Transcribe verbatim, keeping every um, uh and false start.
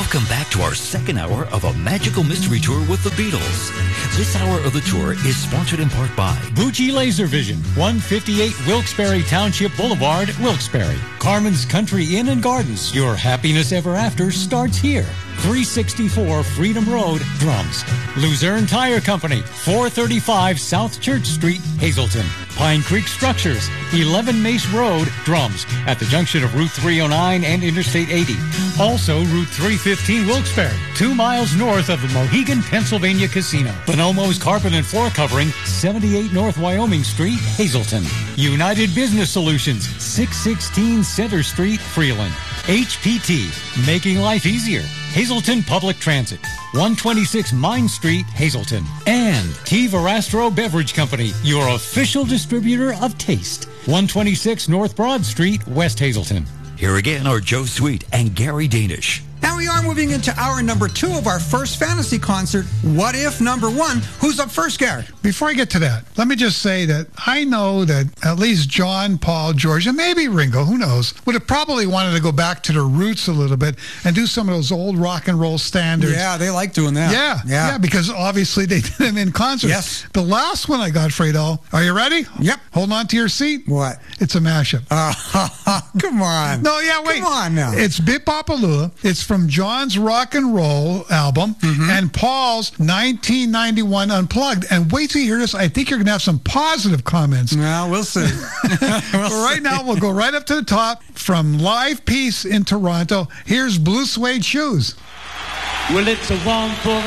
Welcome back to our second hour of a magical mystery tour with the Beatles. This hour of the tour is sponsored in part by Bucci Laser Vision, one fifty-eight Wilkes-Barre Township Boulevard, Wilkes-Barre. Carmen's Country Inn and Gardens. Your happiness ever after starts here. three sixty-four Freedom Road, Drums. Luzerne Tire Company, four thirty-five South Church Street, Hazleton. Pine Creek Structures, eleven Mace Road, Drums, at the junction of Route three oh nine and Interstate eighty. Also, Route three fifteen Wilkes-Barre, two miles north of the Mohegan, Pennsylvania Casino. Bonomo's Carpet and Floor Covering, seventy-eight North Wyoming Street, Hazleton. United Business Solutions, six sixteen Center Street, Freeland. H P T, making life easier. Hazleton Public Transit, one twenty-six Mine Street, Hazleton. And Key Verastro Beverage Company, your official distributor of taste, one twenty-six North Broad Street, West Hazleton. Here again are Joe Sweet and Gary Danish. Now we are moving into hour number two of our first fantasy concert, What If Number One. Who's up first, Gary? Before I get to that, let me just say that I know that at least John, Paul, George, and maybe Ringo, who knows, would have probably wanted to go back to their roots a little bit and do some of those old rock and roll standards. Yeah, they like doing that. Yeah, yeah, yeah, because obviously they did them in concert. Yes. The last one I got, Fredo, are you ready? Yep. Hold on to your seat. What? It's a mashup. Uh, come on. No, yeah, wait. Come on now. It's Bip Bopalula. It's from John's rock and roll album mm-hmm. and Paul's nineteen ninety-one Unplugged. And wait till you hear this. I think you're going to have some positive comments. Well, we'll see. we'll but right see. Now, we'll go right up to the top from Live Peace in Toronto. Here's Blue Suede Shoes. Well, it's a one for